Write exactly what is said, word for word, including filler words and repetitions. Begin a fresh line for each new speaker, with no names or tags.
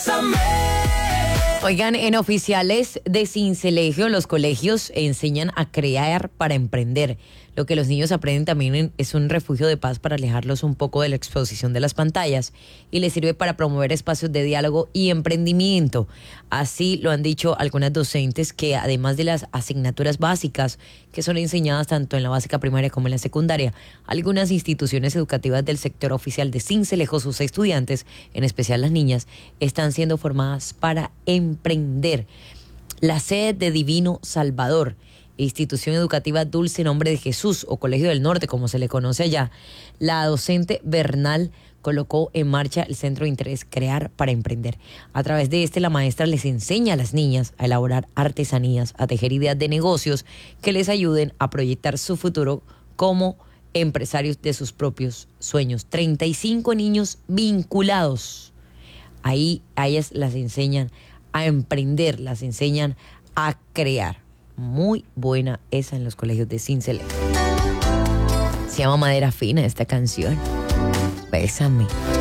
Oigan, en oficiales de Sincelejo, los colegios enseñan a crear para emprender. Lo que los niños aprenden también es un refugio de paz para alejarlos un poco de la exposición de las pantallas y les sirve para promover espacios de diálogo y emprendimiento. Así lo han dicho algunas docentes que, además de las asignaturas básicas que son enseñadas tanto en la básica primaria como en la secundaria, algunas instituciones educativas del sector oficial de Sincelejo, sus estudiantes, en especial las niñas, están siendo formadas para emprender. La sede de Divino Salvador, institución educativa Dulce Nombre de Jesús o Colegio del Norte, como se le conoce allá, la docente Bernal colocó en marcha el Centro de Interés Crear para Emprender. A través de este, la maestra les enseña a las niñas a elaborar artesanías, a tejer ideas de negocios que les ayuden a proyectar su futuro como empresarios de sus propios sueños. treinta y cinco niños vinculados. Ahí a ellas las enseñan a emprender, las enseñan a crear. Muy buena esa en los colegios de Sincelejo. Se llama Madera Fina esta canción. Bésame.